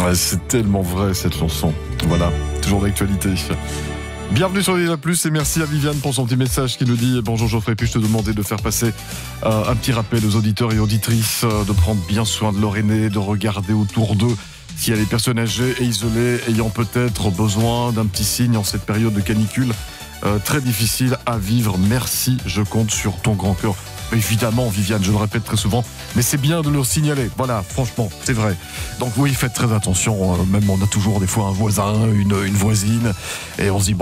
Ouais, c'est tellement vrai cette chanson. Voilà, toujours d'actualité. Bienvenue sur Vivre Plus et merci à Viviane pour son petit message qui nous dit: bonjour Geoffrey, puis-je te demander de faire passer un petit rappel aux auditeurs et auditrices de prendre bien soin de leur aîné, de regarder autour d'eux s'il y a des personnes âgées et isolées ayant peut-être besoin d'un petit signe en cette période de canicule très difficile à vivre. Merci, je compte sur ton grand cœur. Évidemment, Viviane, je le répète très souvent, mais c'est bien de le signaler. Voilà, franchement, c'est vrai. Donc oui, faites très attention. Même on a toujours des fois un voisin, une voisine, et on se dit